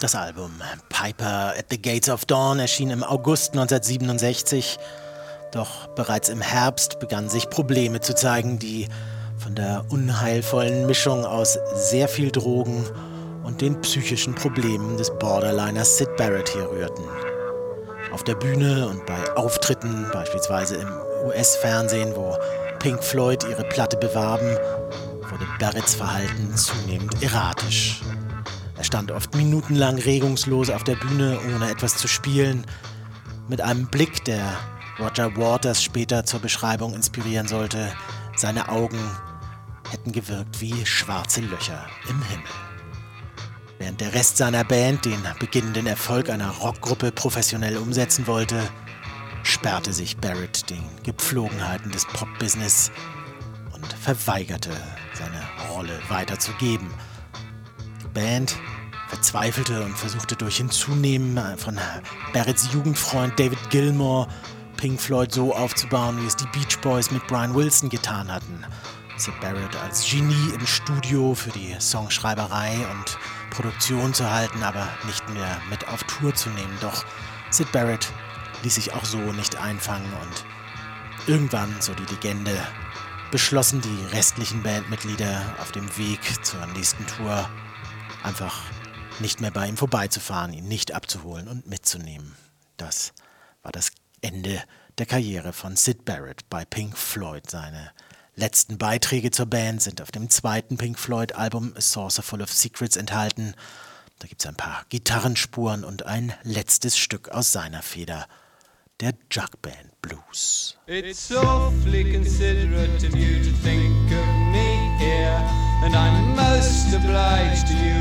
Das Album Piper at the Gates of Dawn erschien im August 1967. Doch bereits im Herbst begannen sich Probleme zu zeigen, die von der unheilvollen Mischung aus sehr viel Drogen und den psychischen Problemen des Borderliners Syd Barrett herrührten. Auf der Bühne und bei Auftritten, beispielsweise im US-Fernsehen, wo Pink Floyd ihre Platte bewarben, wurde Barretts Verhalten zunehmend erratisch. Er stand oft minutenlang regungslos auf der Bühne, ohne etwas zu spielen, mit einem Blick, der Roger Waters später zur Beschreibung inspirieren sollte. Seine Augen hätten gewirkt wie schwarze Löcher im Himmel. Während der Rest seiner Band den beginnenden Erfolg einer Rockgruppe professionell umsetzen wollte, sperrte sich Barrett den Gepflogenheiten des Pop-Business und verweigerte, seine Rolle weiterzugeben. Die Band verzweifelte und versuchte durch Hinzunehmen von Barretts Jugendfreund David Gilmour Pink Floyd so aufzubauen, wie es die Beach Boys mit Brian Wilson getan hatten. Syd Barrett als Genie im Studio für die Songschreiberei und Produktion zu halten, aber nicht mehr mit auf Tour zu nehmen. Doch Syd Barrett ließ sich auch so nicht einfangen und irgendwann, so die Legende, beschlossen die restlichen Bandmitglieder auf dem Weg zur nächsten Tour einfach nicht mehr bei ihm vorbeizufahren, ihn nicht abzuholen und mitzunehmen. Das war das Ende der Karriere von Syd Barrett bei Pink Floyd. Seine letzten Beiträge zur Band sind auf dem zweiten Pink Floyd-Album A Saucer Full of Secrets enthalten. Da gibt es ein paar Gitarrenspuren und ein letztes Stück aus seiner Feder, der Jugband Blues. It's awfully considerate of you to think of me here, and I'm most obliged to you